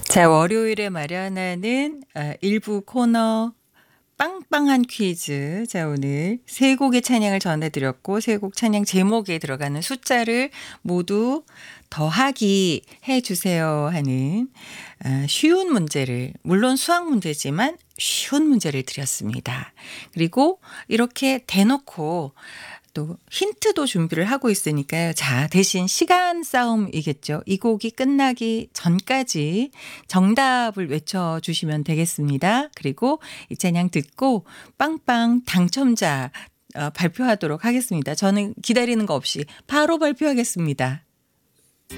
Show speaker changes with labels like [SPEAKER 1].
[SPEAKER 1] 자, 월요일에 마련하는 일부 코너 빵빵한 퀴즈. 자, 오늘 세 곡의 찬양을 전해드렸고 세 곡 찬양 제목에 들어가는 숫자를 모두 더하기 해주세요 하는 쉬운 문제를, 물론 수학 문제지만 쉬운 문제를 드렸습니다. 그리고 이렇게 대놓고 또 힌트도 준비를 하고 있으니까요. 자, 대신 시간 싸움이겠죠. 이 곡이 끝나기 전까지 정답을 외쳐주시면 되겠습니다. 그리고 이 찬양 듣고 빵빵 당첨자 발표하도록 하겠습니다. 저는 기다리는 거 없이 바로 발표하겠습니다.